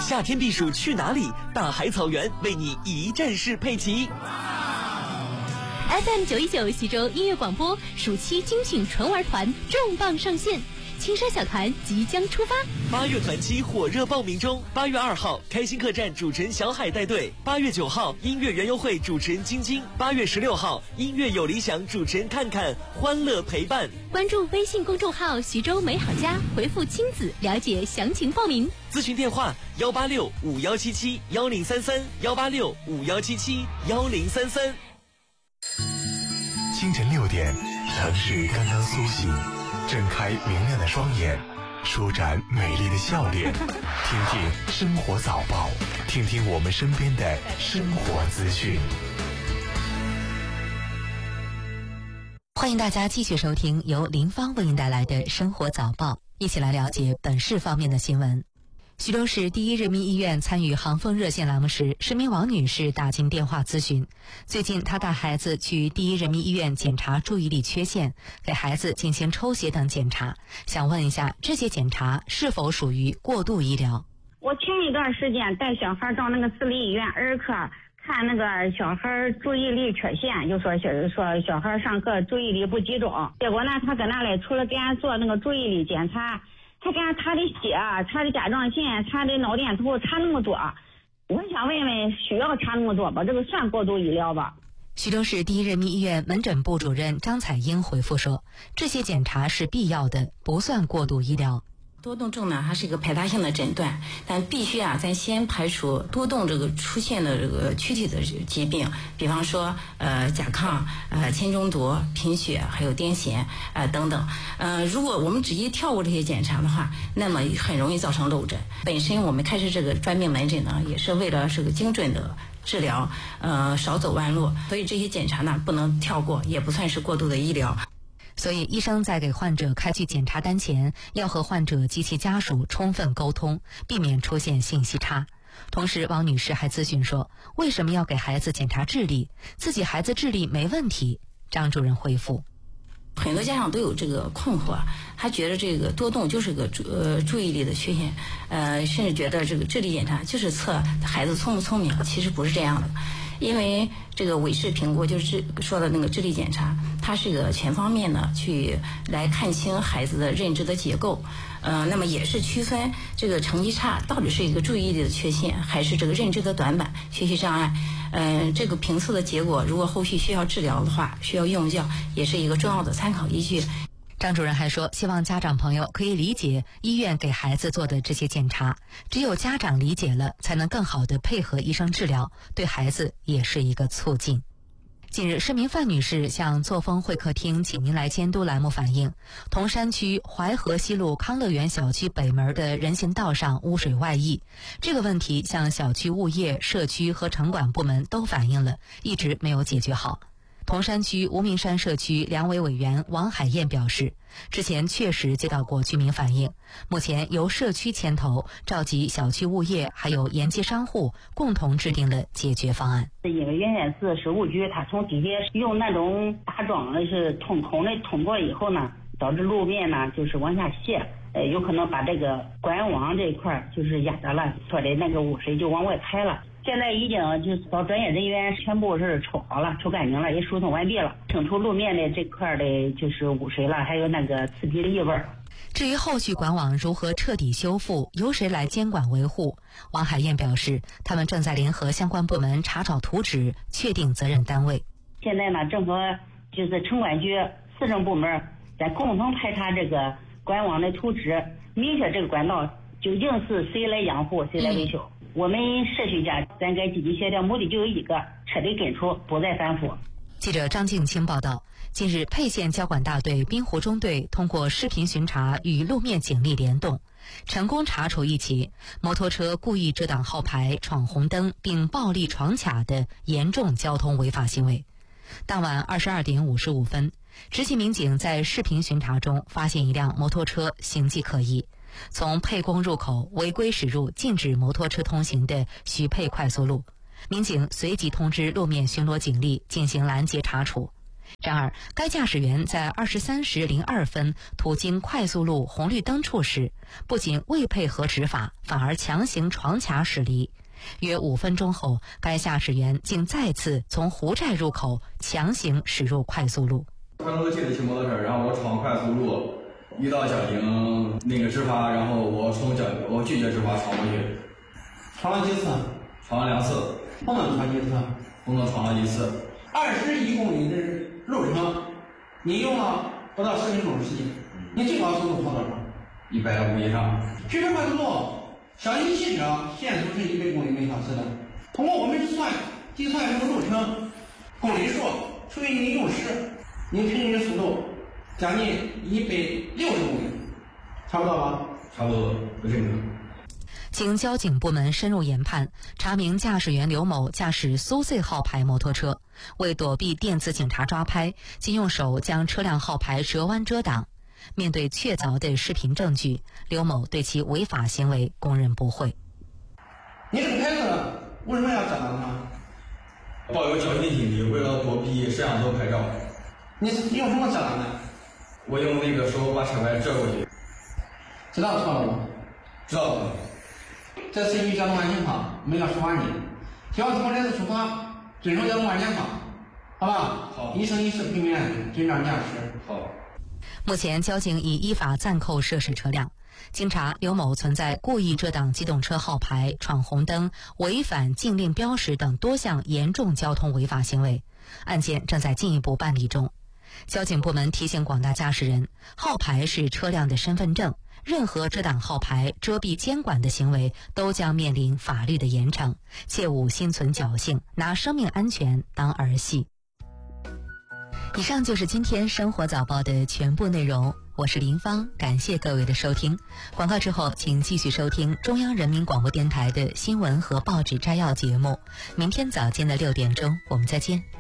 夏天避暑去哪里？大海草原为你一站式配齐。 FM 919徐州音乐广播暑期精品纯玩团重磅上线，青山小团即将出发。 8月团期火热报名中，8月2号开心客栈主持人小海带队，8月9号音乐园游会主持人晶晶，8月16号音乐有理想主持人看看，欢乐陪伴。 关注微信公众号徐州美好家，回复亲子了解详情报名。 咨询电话18651771033，18651771033。 清晨6点，城市刚刚苏醒，睁开明亮的双眼，舒展美丽的笑脸，听听生活早报，听听我们身边的生活资讯。 欢迎大家继续收听由林芳为您带来的生活早报，一起来了解本市方面的新闻。徐州市第一人民医院参与航风热线栏目时，市民王女士打进电话咨询，最近她带孩子去第一人民医院检查注意力缺陷，给孩子进行抽血等检查，想问一下这些检查是否属于过度医疗？ 我前一段时间带小孩到那个市立医院儿科看那个小孩注意力缺陷，就说小孩上课注意力不集中，结果呢他搁那里除了给俺做那个注意力检查，他给俺查的血、查的甲状腺、查的脑电图，查那么多，我想问问需要查那么多吧？这个算过度医疗吧？ 徐州市第一人民医院门诊部主任张彩英回复说，这些检查是必要的，不算过度医疗。 多动症呢，它是一个排他性的诊断，但必须咱先排除多动这个出现的这个躯体的疾病，比方说甲亢、铅中毒、贫血，还有癫痫等等。如果我们直接跳过这些检查的话，那么很容易造成漏诊。本身我们开设这个专病门诊呢，也是为了这个精准的治疗，少走弯路，所以这些检查呢不能跳过，也不算是过度的医疗。 所以医生在给患者开具检查单前，要和患者及其家属充分沟通，避免出现信息差。同时王女士还咨询说，为什么要给孩子检查智力？自己孩子智力没问题。张主任回复， 很多家长都有这个困惑，他觉得这个多动就是个注意力的缺陷，甚至觉得这个智力检查就是测孩子聪不聪明，其实不是这样的。因为这个韦氏评估就是说的那个智力检查，它是一个全方面的去来看清孩子的认知的结构，那么也是区分这个成绩差到底是一个注意力的缺陷，还是这个认知的短板、学习障碍。这个评测的结果，如果后续需要治疗的话，需要用药，也是一个重要的参考依据。 张主任还说，希望家长朋友可以理解医院给孩子做的这些检查，只有家长理解了，才能更好地配合医生治疗，对孩子也是一个促进。近日，市民范女士向作风会客厅请您来监督栏目反映，铜山区淮河西路康乐园小区北门的人行道上污水外溢，这个问题向小区物业、社区和城管部门都反映了，一直没有解决好。铜山区无名山社区两委委员王海燕表示，之前确实接到过居民反映，目前由社区牵头，召集小区物业还有沿街商户共同制定了解决方案。 因为原先是水务局，他从底下用那种大桩是通孔的通过以后呢，导致路面呢就是往下泄，有可能把这个管网这一块就是压着了，说的那个污水就往外排了。现在已经就是找专业人员全部是抽好了，抽干净了，也疏通完毕了，清除路面的这块的就是污水了，还有那个刺鼻的异味。 至于后续管网如何彻底修复，由谁来监管维护，王海燕表示，他们正在联合相关部门查找图纸，确定责任单位。 现在呢，政府就是城管局、市政部门在共同排查这个管网的图纸，明确这个管道究竟是谁来养护，谁来维修。我们社区家咱该积极协调，目的就有一个，彻底根除，不再反复。 记者张静清报道，近日沛县交管大队滨湖中队通过视频巡查与路面警力联动，成功查处一起摩托车故意遮挡号牌、闯红灯并暴力闯卡的严重交通违法行为。当晚22点55分，执勤民警在视频巡查中发现一辆摩托车行迹可疑，从沛公入口违规驶入禁止摩托车通行的徐沛快速路，民警随即通知路面巡逻警力进行拦截查处。 然而，该驾驶员在23时02分途经快速路红绿灯处时，不仅未配合执法，反而强行闯卡驶离。约5分钟后，该驾驶员竟再次从湖寨入口强行驶入快速路。 快速路记得骑摩托车，然后我闯快速路，遇到交警执法，然后我拒绝执法闯过去。 闯了几次？ 闯了2次。 红灯闯几次？ 红灯闯了1次。 21公里的路程，你用了不到10分钟的时间，你最高速度跑多少 ？150以上。 这边快速路，小型汽车限速是100公里每小时的。通过我们计算这个路程公里数除以你用时，你平均速度将近160公里，差不多吧？ 差不多，不正常。 经交警部门深入研判，查明驾驶员刘某驾驶苏 C 号牌摩托车，为躲避电子警察抓拍，竟用手将车辆号牌折弯遮挡。面对确凿的视频证据，刘某对其违法行为供认不讳。 你这个牌子为什么要遮挡呢？ 抱有侥幸心理，为了躲避摄像头拍照。 你用什么遮挡呢？ 我用那个手把车牌遮过去。 知道错了吗？ 知道了。 这是与交通安全法没有处罚你，希望通过这次处罚遵守交通安全法，好吧？ 好。 一生一世平平安安，尊重驾驶。 好。 目前，交警已依法暂扣涉事车辆。经查，刘某存在故意遮挡机动车号牌、闯红灯、违反禁令标识等多项严重交通违法行为，案件正在进一步办理中。交警部门提醒广大驾驶人，号牌是车辆的身份证，任何遮挡号牌、遮蔽监管的行为都将面临法律的严惩，切勿心存侥幸，拿生命安全当儿戏。以上就是今天生活早报的全部内容，我是林芳，感谢各位的收听。广告之后，请继续收听中央人民广播电台的新闻和报纸摘要节目。明天早间的6点钟，我们再见。